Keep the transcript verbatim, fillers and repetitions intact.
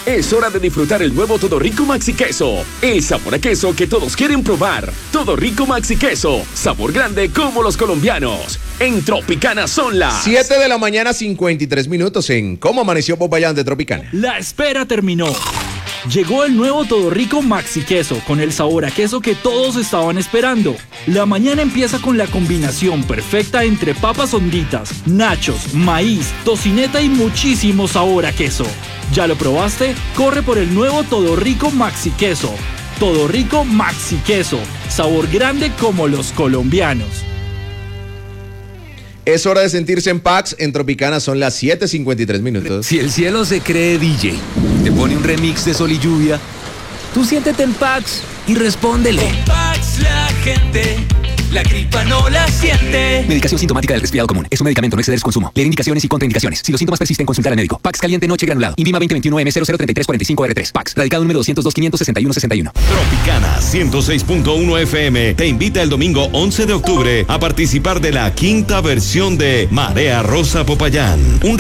Es hora de disfrutar el nuevo Todo Rico Maxi Queso. El sabor a queso que todos quieren probar. Todo Rico Maxi Queso. Sabor grande como los colombianos. En Tropicana son las siete de la mañana, cincuenta y tres minutos en ¿Cómo amaneció Popayán de Tropicana? La espera terminó. Llegó el nuevo Todo Rico Maxi Queso con el sabor a queso que todos estaban esperando. La mañana empieza con la combinación perfecta entre papas honditas, nachos, maíz, tocineta y muchísimo sabor a queso. ¿Ya lo probaste? Corre por el nuevo Todo Rico Maxi Queso. Todo Rico Maxi Queso. Sabor grande como los colombianos. Es hora de sentirse en Pax. En Tropicana son las siete cincuenta y tres minutos. Si el cielo se cree D J, te pone un remix de Sol y Lluvia, tú siéntete en Pax y respóndele. Con Pax la gente, la gripa no la siente. Medicación sintomática del resfriado común. Es un medicamento, no exceder su consumo. Leer indicaciones y contraindicaciones. Si los síntomas persisten, consultar al médico. Pax caliente noche granulado. Invima veinte veintiuno M cero cero treinta y tres cuarenta y cinco R tres. Pax. Radicado número doscientos dos, quinientos sesenta y uno, sesenta y uno. Tropicana ciento seis punto uno F M te invita el domingo once de octubre a participar de la quinta versión de Marea Rosa Popayán. Un